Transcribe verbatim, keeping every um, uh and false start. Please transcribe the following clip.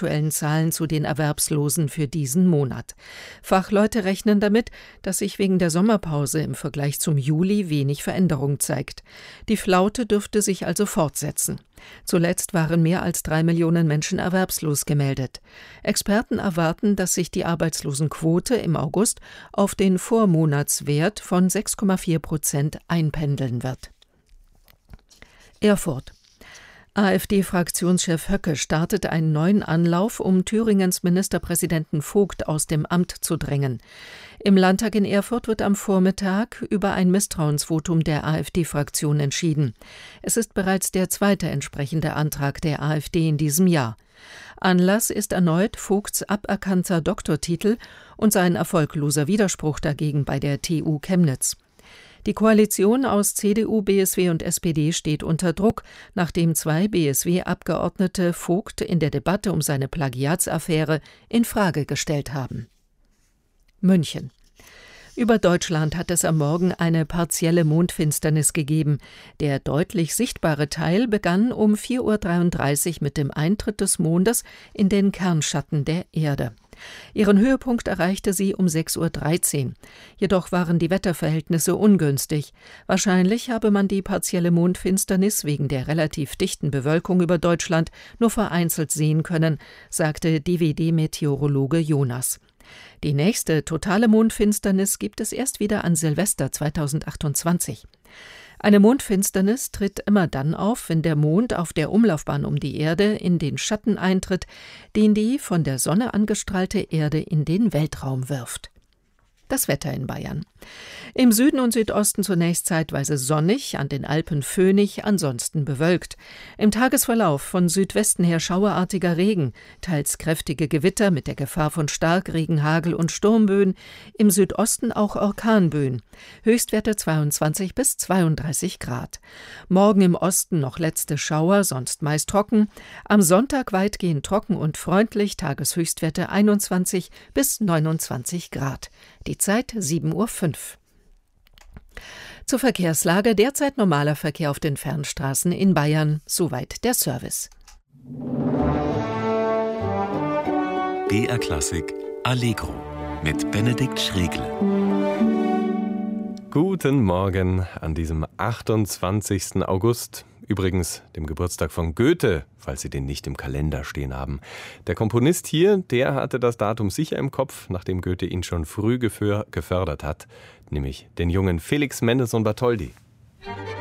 aktuellen Zahlen zu den Erwerbslosen für diesen Monat. Fachleute rechnen damit, dass sich wegen der Sommerpause im Vergleich zum Juli wenig Veränderung zeigt. Die Flaute dürfte sich also fortsetzen. Zuletzt waren mehr als drei Millionen Menschen erwerbslos gemeldet. Experten erwarten, dass sich die Arbeitslosenquote im August auf den Vormonatswert von sechs Komma vier Prozent einpendeln wird. Erfurt. AfD-Fraktionschef Höcke startet einen neuen Anlauf, um Thüringens Ministerpräsidenten Vogt aus dem Amt zu drängen. Im Landtag in Erfurt wird am Vormittag über ein Misstrauensvotum der AfD-Fraktion entschieden. Es ist bereits der zweite entsprechende Antrag der AfD in diesem Jahr. Anlass ist erneut Vogts aberkannter Doktortitel und sein erfolgloser Widerspruch dagegen bei der T U Chemnitz. Die Koalition aus C D U, B S W und S P D steht unter Druck, nachdem zwei B S W-Abgeordnete Vogt in der Debatte um seine Plagiatsaffäre in Frage gestellt haben. München. Über Deutschland hat es am Morgen eine partielle Mondfinsternis gegeben. Der deutlich sichtbare Teil begann um vier Uhr dreiunddreißig mit dem Eintritt des Mondes in den Kernschatten der Erde. Ihren Höhepunkt erreichte sie um sechs Uhr dreizehn. Jedoch waren die Wetterverhältnisse ungünstig. Wahrscheinlich habe man die partielle Mondfinsternis wegen der relativ dichten Bewölkung über Deutschland nur vereinzelt sehen können, sagte D W D-Meteorologe Jonas. Die nächste totale Mondfinsternis gibt es erst wieder an Silvester zweitausendachtundzwanzig. Eine Mondfinsternis tritt immer dann auf, wenn der Mond auf der Umlaufbahn um die Erde in den Schatten eintritt, den die von der Sonne angestrahlte Erde in den Weltraum wirft. Das Wetter in Bayern. Im Süden und Südosten zunächst zeitweise sonnig, an den Alpen föhnig, ansonsten bewölkt. Im Tagesverlauf von Südwesten her schauerartiger Regen, teils kräftige Gewitter mit der Gefahr von Starkregen, Hagel und Sturmböen, im Südosten auch Orkanböen. Höchstwerte zweiundzwanzig bis zweiunddreißig Grad. Morgen im Osten noch letzte Schauer, sonst meist trocken. Am Sonntag weitgehend trocken und freundlich, Tageshöchstwerte einundzwanzig bis neunundzwanzig Grad. Die Zeit sieben Uhr fünf. Zur Verkehrslage: derzeit normaler Verkehr auf den Fernstraßen in Bayern. Soweit der Service. B R Klassik Allegro mit Benedikt Schregle. Guten Morgen an diesem achtundzwanzigsten August. Übrigens dem Geburtstag von Goethe, falls Sie den nicht im Kalender stehen haben. Der Komponist hier, der hatte das Datum sicher im Kopf, nachdem Goethe ihn schon früh gefördert hat, nämlich den jungen Felix Mendelssohn Bartholdy.